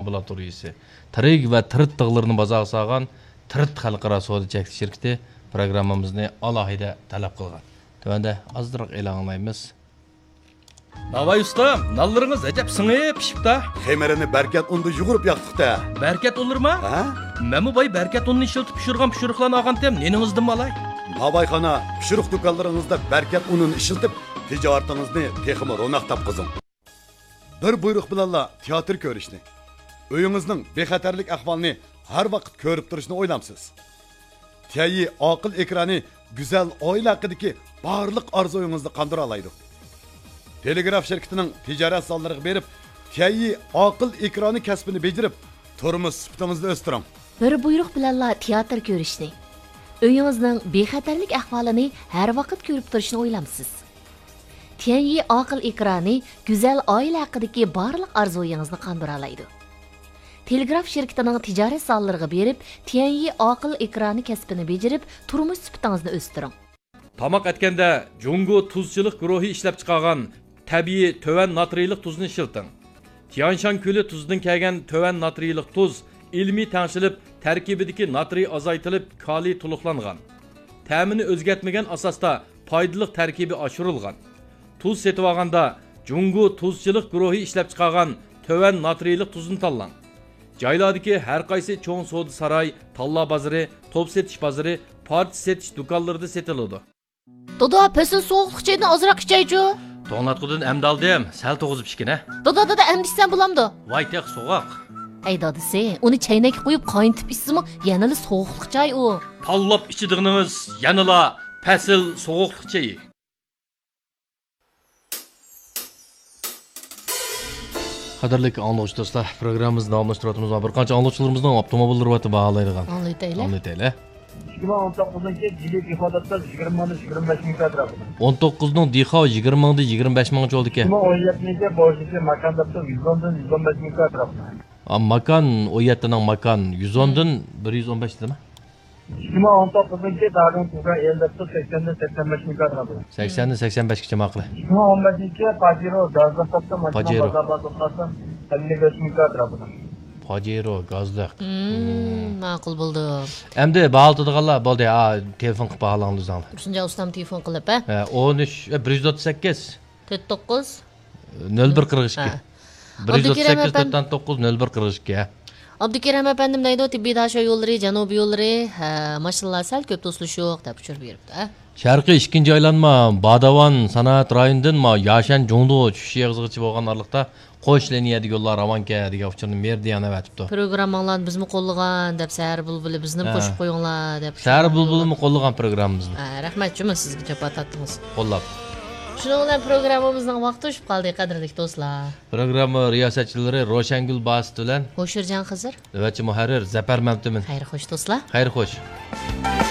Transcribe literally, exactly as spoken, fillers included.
laboratoriyasi, tirik va tirit tig'larni bozog'i solgan Tirit xalqaro savdo cheklanish shirkati programmamizni alohida talab qilgan. Tövəndə azdırak e'lon qilamiz. Navay ustam, nallarınız acab sыңып pişip da. Xeymerini berket undu yugurub yaqtık da. Berket olur mu? Ha? Məmu bay berket ununu işiltip pişirgan pişiriqlarını ağan tem, neningizdim malay? Nabayxana, pişiriq dükanlarınızda berket ununu işiltip ticaretinizni teximi ronak tapqızın. Bir buyruq bilanla teatr ko'rishni, uyingizning bexatarlik ahvolini har vaqt ko'rib turishni o'ylamsiz. Tayi aql ekrani güzel oila haqidagi barliq orzuyingizni qandira oladi. Telegraf şirketining tijorat sonlariga berib, Tayi aql ekrani kasbini bejirib, turmush sifatingizni o'stiring. Bir buyruq bilanla teatr ko'rishni, uyingizning bexatarlik ahvolini har vaqt ko'rib turishni o'ylamsiz. Tayi aql ekrani güzel oila haqidagi barliq orzuyingizni qandira oladi. Telegraf şirketining tijorat sonlariga berib, Tayi aql ekrani kasbini bejirib, turmush sifatingizni o'stiring. Tamaq etkende Jungo tuzchilik guruhi ishlab chiqargan tabiiy töven natriylik tuzni ishilting. Tianshan ko'li tuzidan kelgan töven natriylik tuz ilmiy tangshilib, tarkibidagi natriy azaytilib, kaliy to'liqlangan. Ta'mini o'zgartmagan asosda foydali tarkibi oshirilgan. Tuz setib olganda Jungo tuzchilik guruhi ishlab chiqargan töven natriylik tuzni tanlang. Joylardagi har qaysi cho'ng savdo saroy, talla bozori, top setish bozori, parti setish do'konlarida setiladi. Doda, pesin soğuqluq çayını azırak içeycu. To'natqudan amdaldim, sal to'g'izib pishkina. Doda, doda, emdişsen bulamdı. Voy teq so'g'oq. Ey dadisi, onu çaynak qo'yib qayntib içsimi, yanılı soğuqluq çay o. Tallab ichidig'inimiz yanıla pasil so'g'uqliq chayi. Qadrli anglag'uchi do'stlar, programmamizni davomlashtiramiz. Bir qancha anglag'uchilarimizning avtomobillari va baholaydigan. Anlaytaylar. Anlaytaylar. ikki ming o'n to'qqizinchi yili ifodatlar yigirma ming yigirma besh ming atrofida. o'n to'qqiz ning Dixo yigirma ming yigirma besh ming oldi ekan. ikki ming o'n yettinchi boshida makanda yuz o'n dan yuz o'n besh ming atrofida. Makan o'n yetti ning makan yuz o'n dan bir yuz o'n besh dedimi? ikki ming o'n to'qqizinchi darun turgan elbette sakson dan sakson besh ming atrofida. sakson dan sakson besh gacha maqli. ikki ming o'n beshinchi Pajero gazda sotsa Pajero. bozorda to'xtatsa ellik besh ming atrofida. Pajero gazliq. Hmm, ma'qul bo'ldi. Endi baholtadiganlar bo'ldi. Ha, telefon qilib baholangizni. Shuncha ustam telefon qilib, ha? Ha, o'n uch bir yuz o'ttiz sakkiz to'rt to'qqiz nol bir qirq ikki. Ha. bir yuz o'ttiz sakkiz to'qson to'qqiz nol bir qirq ikki. Abdukerim efendim deydi, tibbiy dasho yo'llari, janubiy yo'llari, ha, mashinalar sal ko'p to'silishi yo'q deb tushirib beribdi, ha? Sharqiy ikkinchi aylanma Badavan sanoat rayonidan ma Yashan Jongdo tushish yig'izg'ichi bo'lgan orliqda qo'sh liniyadagi yo'llar Ravanka degan uchurni Merdiyana aytibdi. Programmalarni bizmi qo'llagan deb Sahar bulbuli bizni qo'shib qo'yinglar deb. Sahar bulbulimi qo'llagan programmamizni. Ha, rahmat juma sizga chapa tatdingiz. Qo'llab. Shuning bilan programmamizning vaqti o'tib qoldi, qadrli do'stlar. Programma riyosatchilari Roshangul Basit bilan Xo'shirjon Xizr. va muharrir Zafar Mamtumin. Xayr xo'sh do'stlar. Xayr xo'sh.